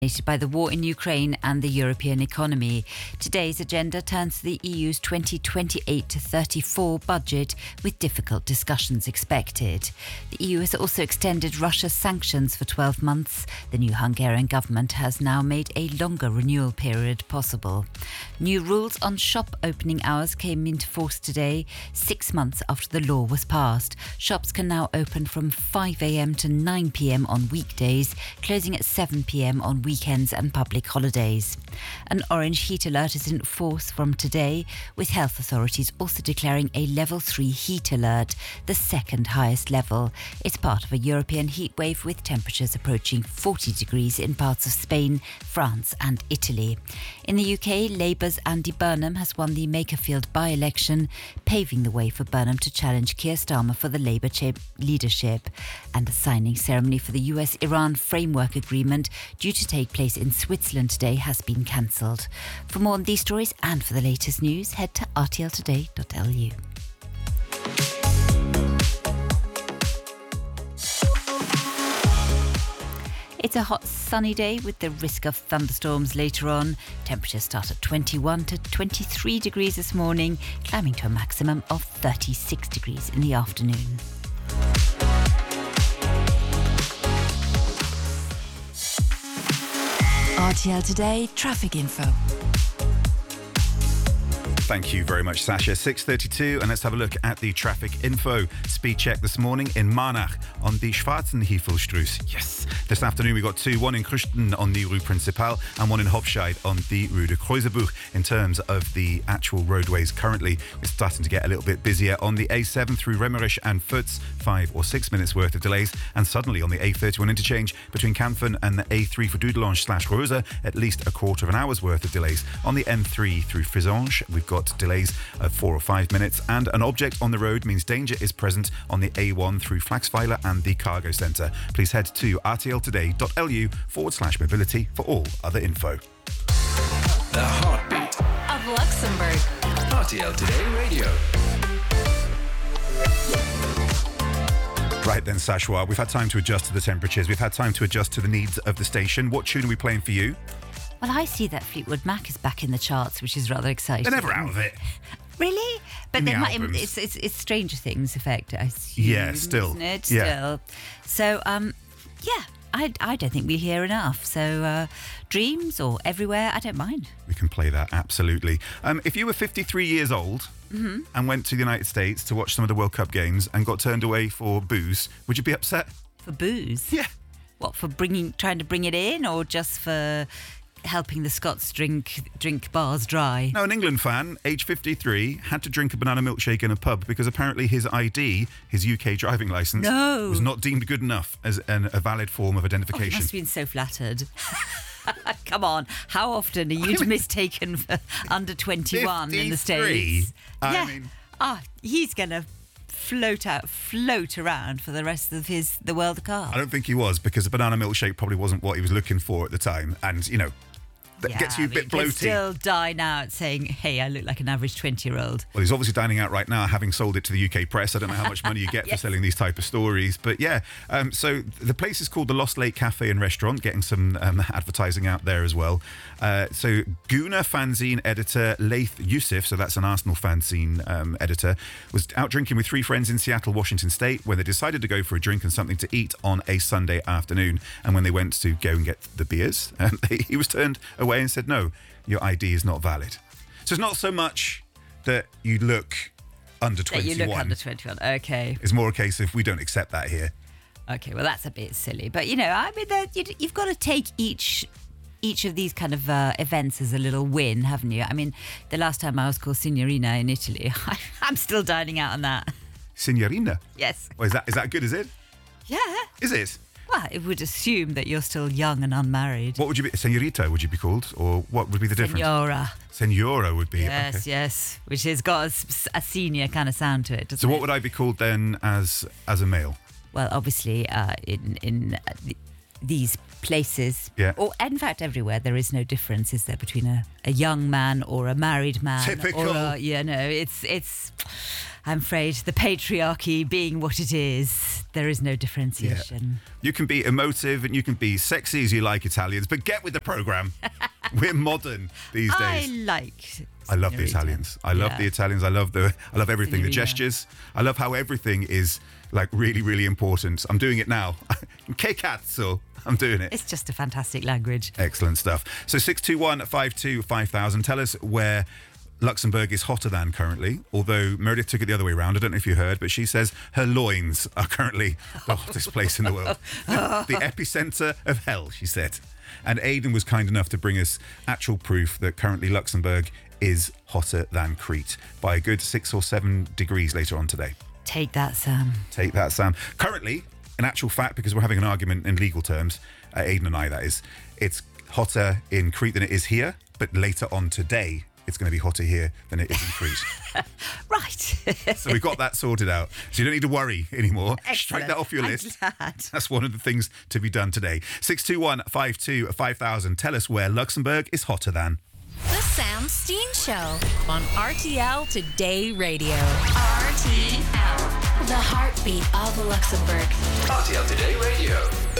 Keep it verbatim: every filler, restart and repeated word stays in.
by the war in Ukraine and the European economy. Today's agenda turns to the E U's twenty twenty-eight to thirty-four budget, with difficult discussions expected. The E U has also extended Russia's sanctions for twelve months. The new Hungarian government has now made a longer renewal period possible. New rules on shop opening hours came into force today, six months after the law was passed. Shops can now open from five a.m. to nine p.m. on weekdays, closing at seven p.m. on weekends and public holidays. An orange heat alert is in force from today, with health authorities also declaring a level three heat alert, the second highest level. It's part of a European heat wave with temperatures approaching forty degrees in parts of Spain, France and Italy. In the U K, Labour's Andy Burnham has won the Makerfield by-election, paving the way for Burnham to challenge Keir Starmer for the Labour cha- leadership. And the signing ceremony for the U S-Iran framework agreement, due to take place in Switzerland today, has been cancelled. For more on these stories and for the latest news, head to r t l today dot l u. It's a hot sunny day with the risk of thunderstorms later on. Temperatures start at twenty-one to twenty-three degrees this morning, climbing to a maximum of thirty-six degrees in the afternoon. R T L Today traffic info. Thank you very much, Sasha. six thirty-two, and let's have a look at the traffic info. Speed check this morning in Marnach on the Schwarzenhiefelstrasse. Yes. This afternoon we got two, one in Kruchten on the Rue Principale and one in Hofscheid on the Rue de Kreuzebuch. In terms of the actual roadways currently, it's starting to get a little bit busier on the A seven through Remmerich and Futz, five or six minutes worth of delays, and suddenly on the A thirty-one interchange between Kampfen and the A three for Dudelange slash Rosa, at least a quarter of an hour's worth of delays. On the M three through Frisange, we've got delays of four or five minutes, and an object on the road means danger is present on the A one through Flaxweiler and the Cargo Centre. Please head to r t l today dot l u forward slash mobility for all other info. The heartbeat of Luxembourg. R T L Today Radio. Right then, Sashwa, we've had time to adjust to the temperatures. We've had time to adjust to the needs of the station. What tune are we playing for you? Well, I see that Fleetwood Mac is back in the charts, which is rather exciting. They're never out of it. Really? But In they the might, albums. it's, it's it's Stranger Things effect, I assume. Yeah, still. Isn't it? Yeah. Still. So, um, yeah, I, I don't think we hear enough. So, uh, Dreams or Everywhere, I don't mind. We can play that, absolutely. Um, if you were fifty-three years old Mm-hmm. and went to the United States to watch some of the World Cup games and got turned away for booze, would you be upset? For booze? Yeah. What, for bringing, trying to bring it in, or just for helping the Scots drink drink bars dry? No, an England fan, age fifty-three, had to drink a banana milkshake in a pub because apparently his I D, his U K driving licence, No. was not deemed good enough as an, a valid form of Oh, he identification. must have been so flattered. Come on, how often are you I mean- mistaken for under twenty-one in the fifty-three? States? I yeah. mean- Ah, he's going to float out, float around for the rest of his the World Cup. I don't think he was, because a banana milkshake probably wasn't what he was looking for at the time. And, you know, that gets you a but bit you can bloaty. still dine out saying, hey, I look like an average twenty-year-old. Well, he's obviously dining out right now, having sold it to the U K press. I don't know how much money you get Yes. for selling these type of stories. But yeah, um, so the place is called the Lost Lake Cafe and Restaurant, getting some um, advertising out there as well. Uh, so Guna fanzine editor Laith Youssef, so that's an Arsenal fanzine um, editor, was out drinking with three friends in Seattle, Washington State, where they decided to go for a drink and something to eat on a Sunday afternoon. And when they went to go and get the beers, um, they, he was turned away and said, no, your I D is not valid. So it's not so much that you look under That you twenty-one. look under twenty-one. Okay. It's more a case of we don't accept that here. Okay, well, that's a bit silly. But, you know, I mean, that- you- you've got to take each each of these kind of uh, events as a little win, haven't you? I mean, the last time I was called Signorina in Italy, I'm still dining out on that. Signorina. Yes. Well, is that is that good, is it? Yeah. Is it? Well, it would assume that you're still young and unmarried. What would you be? Senorita, would you be called? Or what would be the difference? Senora. Senora would be. Yes, okay. yes. Which has got a, s- a senior kind of sound to it, doesn't So what it? would I be called then as as a male? Well, obviously, uh, in in uh, the, these places, Yeah. or in fact everywhere, there is no difference, is there, between a, a young man or a married man? Typical. Or a, yeah, no, it's it's. I'm afraid the patriarchy being what it is, there is no differentiation. Yeah. You can be emotive and you can be sexy as you like, Italians, but get with the programme. We're modern these days. I like. I love the Signorita. Italians. I love Yeah. the Italians. I love the. I love everything. The Signorina. gestures. I love how everything is like really, really important. I'm doing it now. Che cazzo? I'm doing it. It's just a fantastic language. Excellent stuff. So six two one five two five thousand. Tell us where Luxembourg is hotter than currently, although Meredith took it the other way around. I don't know if you heard, but she says her loins are currently the hottest place in the world. The epicenter of hell, she said. And Aidan was kind enough to bring us actual proof that currently Luxembourg is hotter than Crete by a good six or seven degrees later on today. Take that, Sam. Take that, Sam. Currently, in actual fact, because we're having an argument in legal terms, uh, Aidan and I, that is, it's hotter in Crete than it is here, but later on today, it's going to be hotter here than it is in Crete. Right. So we've got that sorted out. So you don't need to worry anymore. Excellent. Strike that off your I'm list. glad. That's one of the things to be done today. six two one five two five thousand. Tell us where Luxembourg is hotter than. The Sam Steen Show on R T L Today Radio. R T L, the heartbeat of Luxembourg. R T L Today Radio.